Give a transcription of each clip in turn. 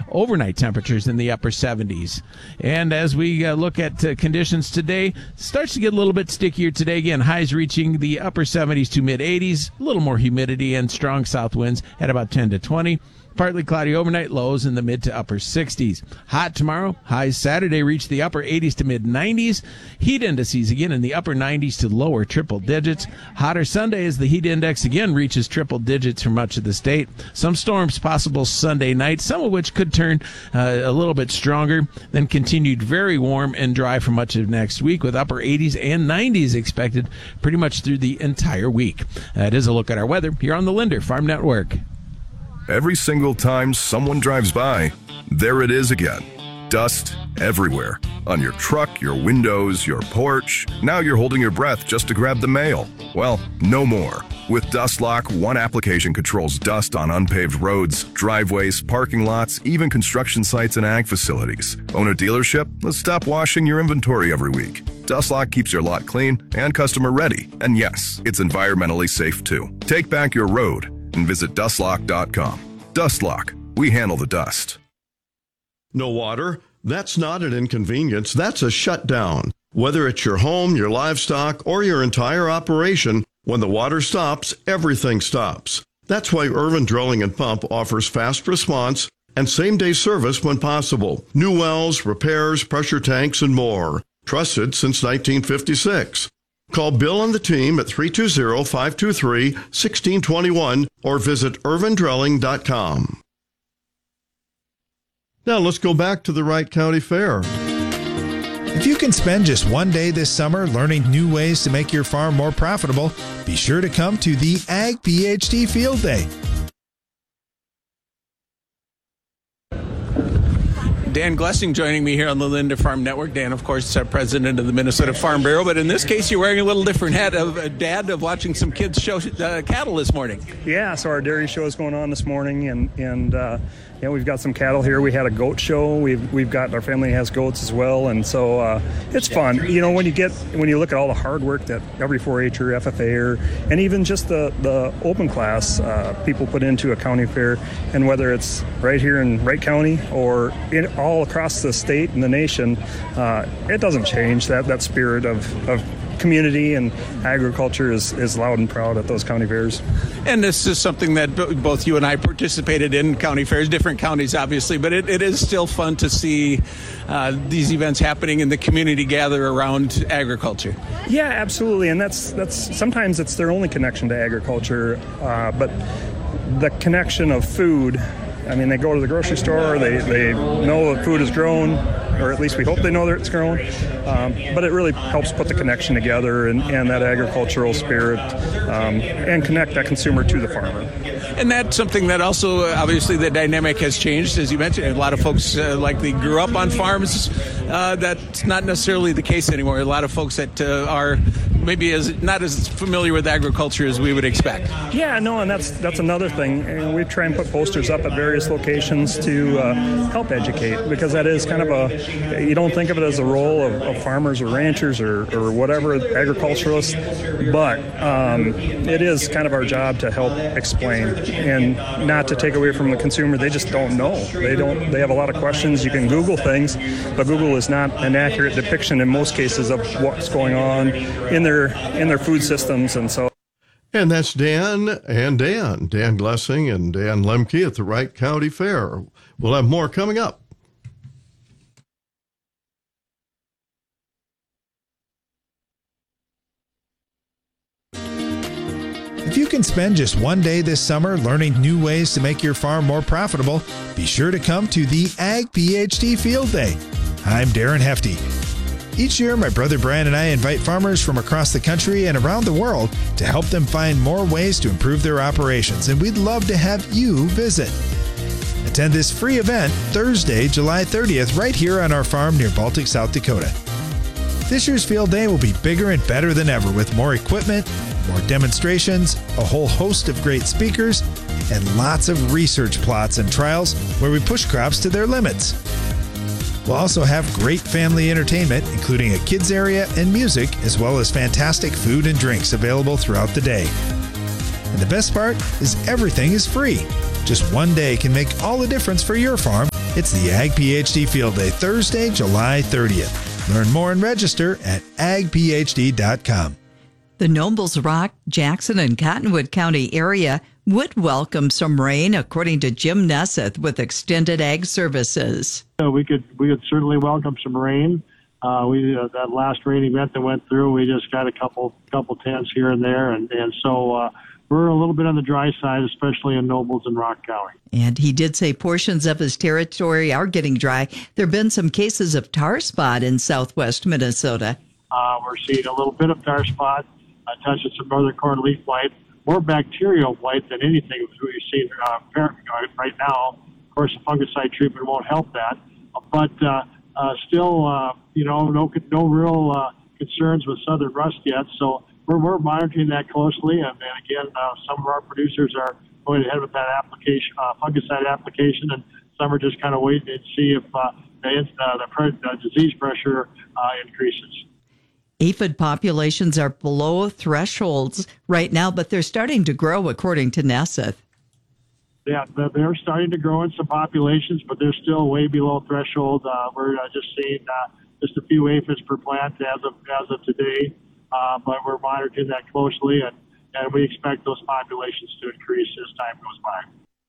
Overnight temperatures in the upper 70s. And as we look at conditions today, starts to get a little bit stickier today. Again, highs reaching the upper 70s to mid 80s, a little more humidity and strong south winds at about 10 to 20. Partly cloudy overnight, lows in the mid to upper 60s. Hot tomorrow, highs Saturday reach the upper 80s to mid 90s. Heat indices again in the upper 90s to lower triple digits. Hotter Sunday as the heat index again reaches triple digits for much of the state. Some storms possible Sunday night, some of which could turn a little bit stronger. Then continued very warm and dry for much of next week with upper 80s and 90s expected pretty much through the entire week. That is a look at our weather here on the Linder Farm Network. Every single time someone drives by, there it is again. Dust everywhere. On your truck, your windows, your porch. Now you're holding your breath just to grab the mail. Well, no more. With DustLock, one application controls dust on unpaved roads, driveways, parking lots, even construction sites and ag facilities. Own a dealership? Let's stop washing your inventory every week. DustLock keeps your lot clean and customer ready. And yes, it's environmentally safe too. Take back your road and visit dustlock.com. DustLock. We handle the dust. No water? That's not an inconvenience. That's a shutdown. Whether it's your home, your livestock, or your entire operation, when the water stops, everything stops. That's why Irvin Drilling and Pump offers fast response and same-day service when possible. New wells, repairs, pressure tanks, and more. Trusted since 1956. Call Bill and the team at 320-523-1621 or visit irvindrilling.com. Now let's go back to the Wright County Fair. If you can spend just one day this summer learning new ways to make your farm more profitable, be sure to come to the Ag PhD Field Day. Dan Glessing joining me here on the Linder Farm Network. Dan, of course, president of the Minnesota Farm Bureau, but in this case, you're wearing a little different hat of a dad of watching some kids show cattle this morning. Yeah, so our dairy show is going on this morning, and we've got some cattle here. We had a goat show. We've got, our family has goats as well, and so it's fun. You know, when you look at all the hard work that every 4-H'er, FFA, and even just the open class people put into a county fair, and whether it's right here in Wright County or all across the state and the nation, it doesn't change. That spirit of community and agriculture is loud and proud at those county fairs. And this is something that both you and I participated in, county fairs, different counties obviously, but it is still fun to see these events happening and the community gather around agriculture. Yeah, absolutely, and that's sometimes it's their only connection to agriculture, but the connection of food. I mean, they go to the grocery store, they know that food is grown, or at least we hope they know that it's grown, but it really helps put the connection together and that agricultural spirit and connect that consumer to the farmer. And that's something that also, obviously, the dynamic has changed. As you mentioned, a lot of folks likely grew up on farms. That's not necessarily the case anymore. A lot of folks that are maybe not as familiar with agriculture as we would expect. Yeah, no, and that's another thing. And we try and put posters up at various locations to help educate, because that is kind of you don't think of it as a role of farmers or ranchers or whatever, agriculturalists, but it is kind of our job to help explain and not to take away from the consumer. They just don't know. They have a lot of questions. You can Google things, but Google is not an accurate depiction in most cases of what's going on in their food systems. And so. And that's Dan Glessing and Dan Lemke at the Wright County Fair. We'll have more coming up. If you can spend just one day this summer learning new ways to make your farm more profitable, be sure to come to the Ag PhD Field Day. I'm Darren Hefty. Each year, my brother Brian and I invite farmers from across the country and around the world to help them find more ways to improve their operations, and we'd love to have you visit. Attend this free event Thursday, July 30th, right here on our farm near Baltic, South Dakota. This year's field day will be bigger and better than ever, with more equipment, more demonstrations, a whole host of great speakers, and lots of research plots and trials where we push crops to their limits. We'll also have great family entertainment, including a kids area and music, as well as fantastic food and drinks available throughout the day. And the best part is everything is free. Just one day can make all the difference for your farm It's the Ag PhD Field Day, Thursday, July 30th. Learn more and register at agphd.com. The Nobles Rock, Jackson, and Cottonwood County area would welcome some rain, according to Jim Nesseth with Extended Ag Services. We could certainly welcome some rain. That last rain event that went through, we just got a couple tenths here and there, and so we're a little bit on the dry side, especially in Nobles and Rock County. And he did say portions of his territory are getting dry. There have been some cases of tar spot in southwest Minnesota. We're seeing a little bit of tar spot, touching some northern corn leaf blight, more bacterial blight than anything we've seen right now. Of course, the fungicide treatment won't help that, but still, no real concerns with southern rust yet. So we're monitoring that closely, and again, some of our producers are going ahead with that application, fungicide application, and some are just kind of waiting to see if the disease pressure increases. Aphid populations are below thresholds right now, but they're starting to grow, according to Nesseth. Yeah, they're starting to grow in some populations, but they're still way below threshold. We're just seeing just a few aphids per plant as of today, but we're monitoring that closely, and we expect those populations to increase as time goes by.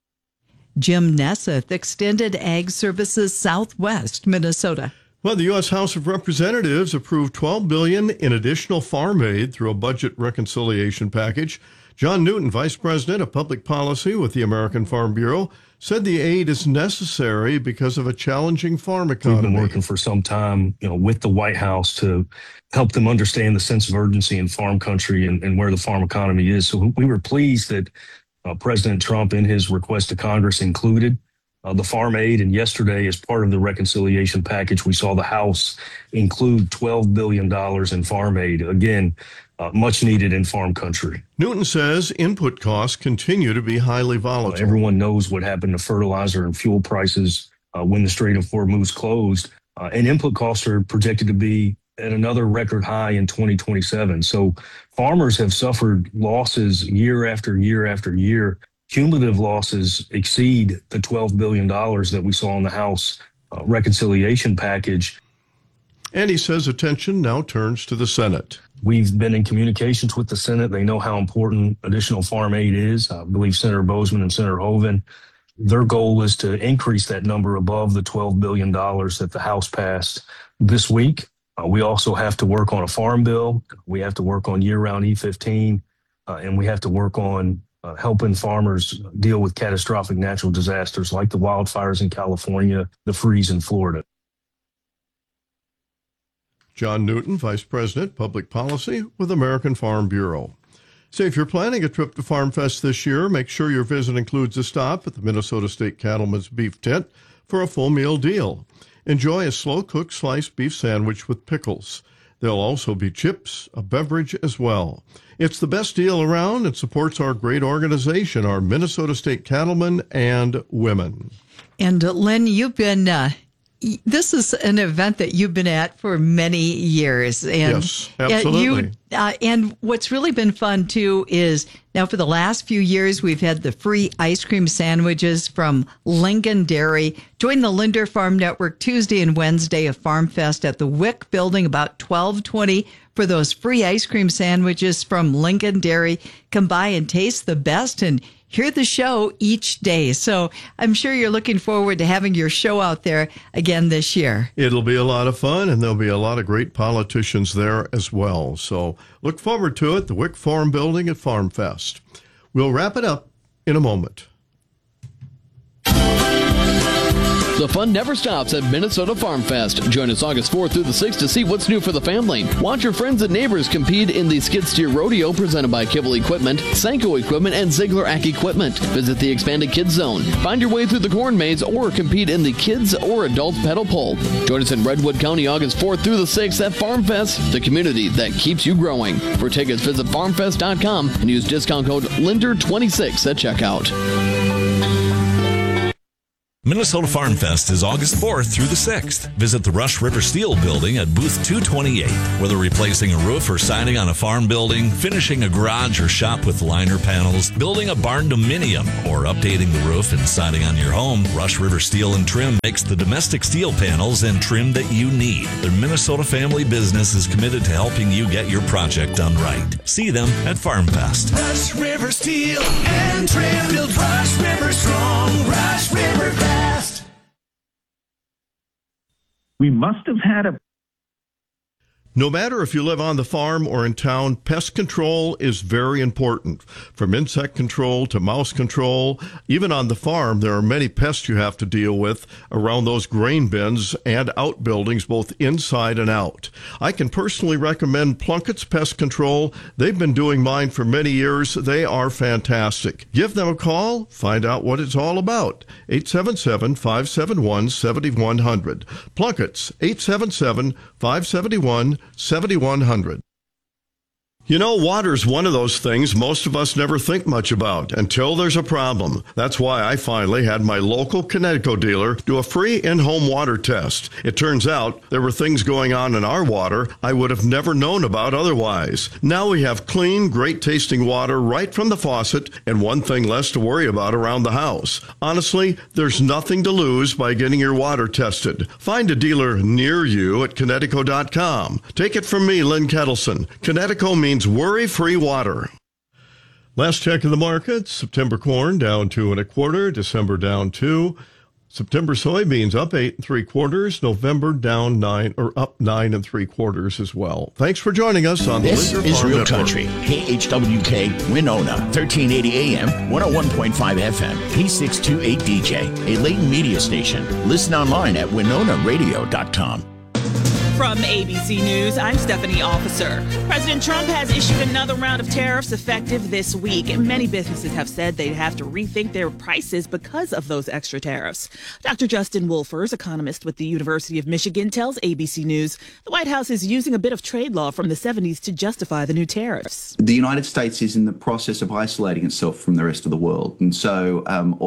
Jim Nesseth, Extended Ag Services, Southwest Minnesota. Well, the U.S. House of Representatives approved $12 billion in additional farm aid through a budget reconciliation package. John Newton, Vice President of Public Policy with the American Farm Bureau, said the aid is necessary because of a challenging farm economy. We've been working for some time, with the White House to help them understand the sense of urgency in farm country and where the farm economy is. So we were pleased that President Trump, in his request to Congress, included the farm aid. And yesterday, as part of the reconciliation package, we saw the House include $12 billion in farm aid. Again, much needed in farm country. Newton says input costs continue to be highly volatile. Everyone knows what happened to fertilizer and fuel prices when the Strait of Hormuz closed. And input costs are projected to be at another record high in 2027. So farmers have suffered losses year after year after year. Cumulative losses exceed the $12 billion that we saw in the House reconciliation package. And he says attention now turns to the Senate. We've been in communications with the Senate. They know how important additional farm aid is. I believe Senator Bozeman and Senator Hoeven, their goal is to increase that number above the $12 billion that the House passed this week. We also have to work on a farm bill. We have to work on year-round E15, and we have to work on helping farmers deal with catastrophic natural disasters like the wildfires in California, the freeze in Florida. John Newton, Vice President, Public Policy with American Farm Bureau. So if you're planning a trip to Farm Fest this year, make sure your visit includes a stop at the Minnesota State Cattlemen's Beef Tent for a full meal deal. Enjoy a slow-cooked sliced beef sandwich with pickles. There'll also be chips, a beverage as well. It's the best deal around and supports our great organization, our Minnesota State Cattlemen and Women. And Lynn, you've been... this is an event that you've been at for many years. And yes, absolutely. And what's really been fun, too, is now for the last few years, we've had the free ice cream sandwiches from Lincoln Dairy. Join the Linder Farm Network Tuesday and Wednesday of Farm Fest at the Wick Building about 12:20 for those free ice cream sandwiches from Lincoln Dairy. Come by and taste the best and hear the show each day. So I'm sure you're looking forward to having your show out there again this year. It'll be a lot of fun, and there'll be a lot of great politicians there as well. So look forward to it, the Wick Farm Building at Farm Fest. We'll wrap it up in a moment. The fun never stops at Minnesota Farm Fest. Join us August 4th through the 6th to see what's new for the family. Watch your friends and neighbors compete in the Skid Steer Rodeo presented by Kibble Equipment, Senko Equipment, and Ziegler Ack Equipment. Visit the expanded Kids Zone. Find your way through the corn maze or compete in the Kids or Adult Pedal Pull. Join us in Redwood County August 4th through the 6th at Farm Fest, the community that keeps you growing. For tickets, visit farmfest.com and use discount code LINDER26 at checkout. Minnesota Farm Fest is August 4th through the 6th. Visit the Rush River Steel building at booth 228. Whether replacing a roof or siding on a farm building, finishing a garage or shop with liner panels, building a barn dominium, or updating the roof and siding on your home, Rush River Steel and Trim makes the domestic steel panels and trim that you need. Their Minnesota family business is committed to helping you get your project done right. See them at Farm Fest. Rush River Steel and Trim, build Rush River strong. Rush River fast. We must have had a... No matter if you live on the farm or in town, pest control is very important. From insect control to mouse control, even on the farm, there are many pests you have to deal with around those grain bins and outbuildings, both inside and out. I can personally recommend Plunkett's Pest Control. They've been doing mine for many years. They are fantastic. Give them a call. Find out what it's all about. 877-571-7100. Plunkett's, 877-571-7100. 7100. You know, water's one of those things most of us never think much about until there's a problem. That's why I finally had my local Connecticut dealer do a free in-home water test. It turns out there were things going on in our water I would have never known about otherwise. Now we have clean, great-tasting water right from the faucet and one thing less to worry about around the house. Honestly, there's nothing to lose by getting your water tested. Find a dealer near you at Connecticut.com. Take it from me, Lynn Kettleson. Connecticut means worry-free water. Last check of the market, September corn down 2 1/4, December down 2, September soybeans up 8 3/4, November down 9 or up 9 3/4 as well. Thanks for joining us on This the is Farm Real Network. Country, KHWK Winona, 1380 AM, 101.5 FM, P628 DJ, a Layton media station. Listen online at WinonaRadio.com. From ABC News, I'm Stephanie Officer. President Trump has issued another round of tariffs effective this week. Many businesses have said they'd have to rethink their prices because of those extra tariffs. Dr. Justin Wolfers, economist with the University of Michigan, tells ABC News the White House is using a bit of trade law from the 70s to justify the new tariffs. The United States is in the process of isolating itself from the rest of the world. And so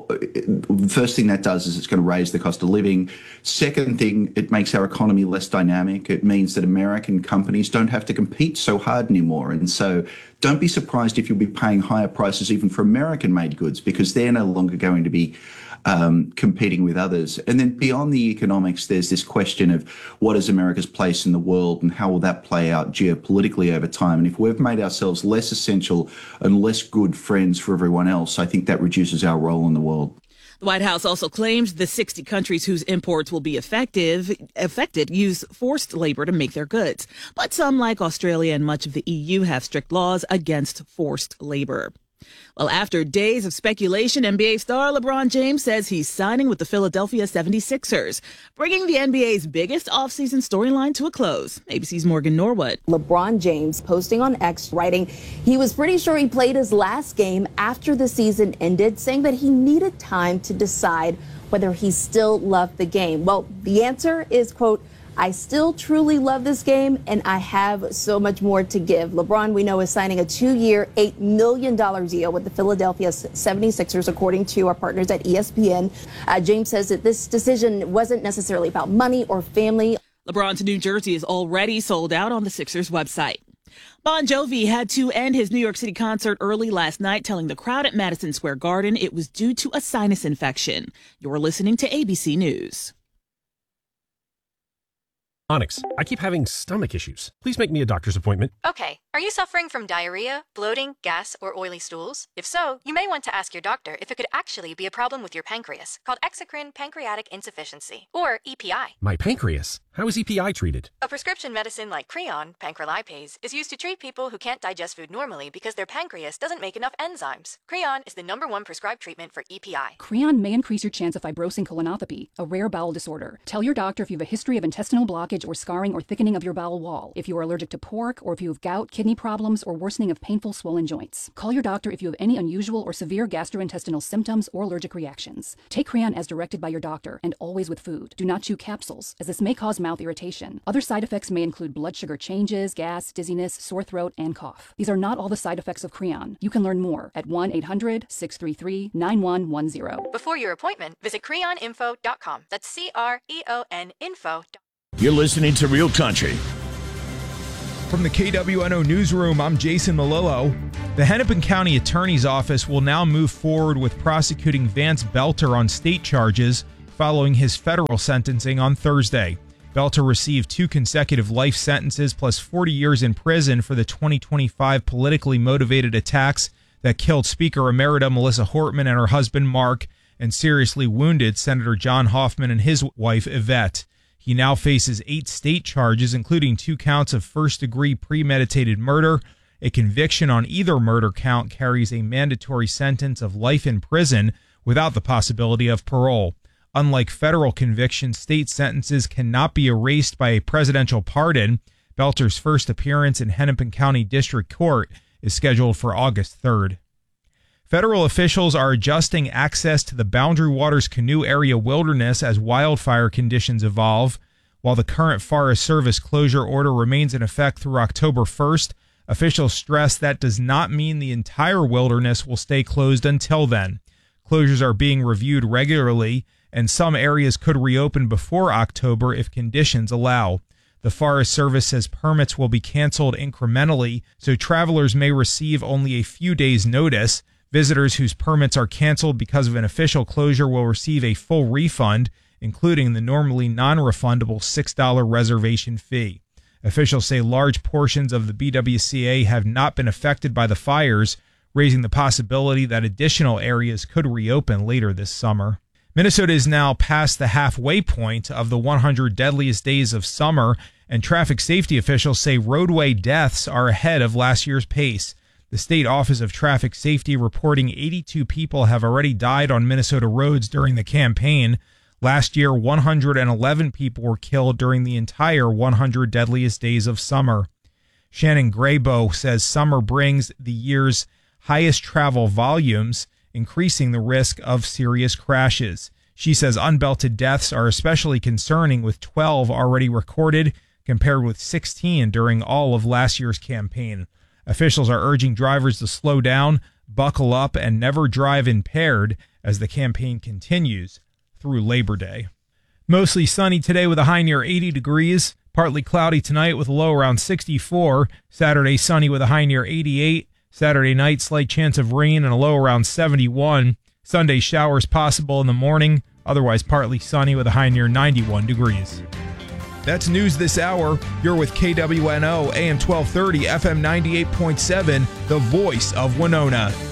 the first thing that does is it's going to raise the cost of living. Second thing, it makes our economy less dynamic. It means that American companies don't have to compete so hard anymore. And so don't be surprised if you'll be paying higher prices even for American-made goods because they're no longer going to be competing with others. And then beyond the economics, there's this question of what is America's place in the world and how will that play out geopolitically over time. And if we've made ourselves less essential and less good friends for everyone else, I think that reduces our role in the world. The White House also claims the 60 countries whose imports will be affected use forced labor to make their goods. But some, like Australia and much of the EU, have strict laws against forced labor. Well, after days of speculation, NBA star LeBron James says he's signing with the Philadelphia 76ers, bringing the NBA's biggest offseason storyline to a close. ABC's Morgan Norwood. LeBron James posting on X, writing he was pretty sure he played his last game after the season ended, saying that he needed time to decide whether he still loved the game. Well, the answer is, quote, I still truly love this game, and I have so much more to give. LeBron, we know, is signing a 2-year, $8 million deal with the Philadelphia 76ers, according to our partners at ESPN. James says that this decision wasn't necessarily about money or family. LeBron's new jersey is already sold out on the Sixers website. Bon Jovi had to end his New York City concert early last night, telling the crowd at Madison Square Garden it was due to a sinus infection. You're listening to ABC News. Onyx, I keep having stomach issues. Please make me a doctor's appointment. Okay, are you suffering from diarrhea, bloating, gas, or oily stools? If so, you may want to ask your doctor if it could actually be a problem with your pancreas, called exocrine pancreatic insufficiency, or EPI. My pancreas? How is EPI treated? A prescription medicine like Creon, pancrelipase, is used to treat people who can't digest food normally because their pancreas doesn't make enough enzymes. Creon is the #1 prescribed treatment for EPI. Creon may increase your chance of fibrosing colonopathy, a rare bowel disorder. Tell your doctor if you have a history of intestinal blockage or scarring or thickening of your bowel wall, if you are allergic to pork, or if you have gout, kidney problems, or worsening of painful swollen joints. Call your doctor if you have any unusual or severe gastrointestinal symptoms or allergic reactions. Take Creon as directed by your doctor and always with food. Do not chew capsules, as this may cause mouth irritation. Other side effects may include blood sugar changes, gas, dizziness, sore throat, and cough. These are not all the side effects of Creon. You can learn more at 1-800-633-9110. Before your appointment, visit creoninfo.com. That's CREON info. You're listening to Real Country. From the KWNO Newsroom, I'm Jason Malillo. The Hennepin County Attorney's Office will now move forward with prosecuting Vance Belter on state charges following his federal sentencing on Thursday. Belter received 2 consecutive life sentences plus 40 years in prison for the 2025 politically motivated attacks that killed Speaker Emerita Melissa Hortman and her husband Mark and seriously wounded Senator John Hoffman and his wife Yvette. He now faces 8 state charges, including 2 counts of first-degree premeditated murder. A conviction on either murder count carries a mandatory sentence of life in prison without the possibility of parole. Unlike federal convictions, state sentences cannot be erased by a presidential pardon. Belter's first appearance in Hennepin County District Court is scheduled for August 3rd. Federal officials are adjusting access to the Boundary Waters Canoe Area Wilderness as wildfire conditions evolve. While the current Forest Service closure order remains in effect through October 1st, officials stress that does not mean the entire wilderness will stay closed until then. Closures are being reviewed regularly, and some areas could reopen before October if conditions allow. The Forest Service says permits will be canceled incrementally, so travelers may receive only a few days' notice. Visitors whose permits are canceled because of an official closure will receive a full refund, including the normally non-refundable $6 reservation fee. Officials say large portions of the BWCA have not been affected by the fires, raising the possibility that additional areas could reopen later this summer. Minnesota is now past the halfway point of the 100 deadliest days of summer, and traffic safety officials say roadway deaths are ahead of last year's pace. The State Office of Traffic Safety reporting 82 people have already died on Minnesota roads during the campaign. Last year, 111 people were killed during the entire 100 deadliest days of summer. Shannon Graybo says summer brings the year's highest travel volumes, increasing the risk of serious crashes. She says unbelted deaths are especially concerning, with 12 already recorded, compared with 16 during all of last year's campaign. Officials are urging drivers to slow down, buckle up, and never drive impaired as the campaign continues through Labor Day. Mostly sunny today with a high near 80 degrees. Partly cloudy tonight with a low around 64. Saturday sunny with a high near 88. Saturday night slight chance of rain and a low around 71. Sunday showers possible in the morning. Otherwise partly sunny with a high near 91 degrees. That's news this hour. You're with KWNO, AM 1230, FM 98.7, the voice of Winona.